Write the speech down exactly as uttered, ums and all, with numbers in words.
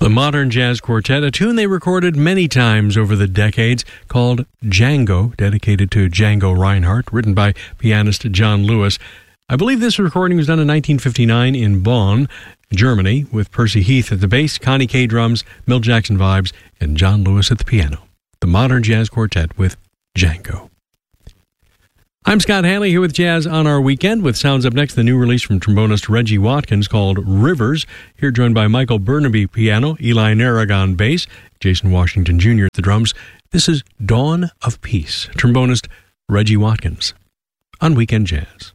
The Modern Jazz Quartet, a tune they recorded many times over the decades called Django, dedicated to Django Reinhardt, written by pianist John Lewis. I believe this recording was done in nineteen fifty-nine in Bonn, Germany, with Percy Heath at the bass, Connie Kay drums, Milt Jackson vibes, and John Lewis at the piano. The Modern Jazz Quartet with Django. I'm Scott Hanley here with Jazz on Our Weekend. With sounds up next, the new release from trombonist Reggie Watkins called Rivers. Here joined by Michael Burnaby piano, Eli Narragon bass, Jason Washington Junior at the drums. This is Dawn of Peace, trombonist Reggie Watkins on Weekend Jazz.